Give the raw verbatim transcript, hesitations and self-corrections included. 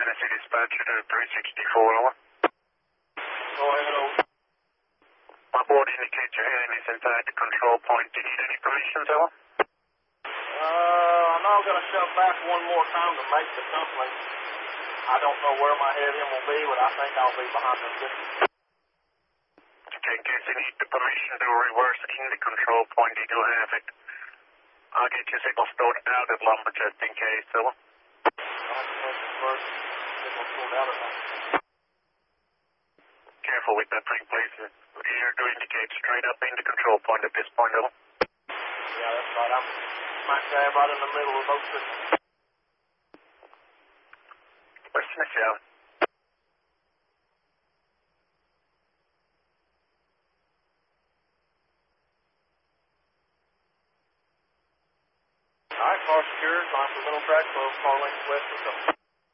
Tennessee dispatcher to three sixty-four, over. Go ahead, over. My board indicates your hearing is inside the control point. Do you need any permissions, over? Uh, I know I'm going to shove back one more time to make the company. I don't know where my head in will be, but I think I'll be behind them distance. Okay, in case you need the permission to reverse in the control point, you do have it. I'll get your signal stored out at lumber just in case, over. First, signal stored out at lumber. Careful with that thing, please. Here to indicate straight up in the control point at this point, over. Yeah, that's right. I'm smack dab right in the middle of those signals. West Smith, yeah. All right, car secured, line for middle track, twelve car length west of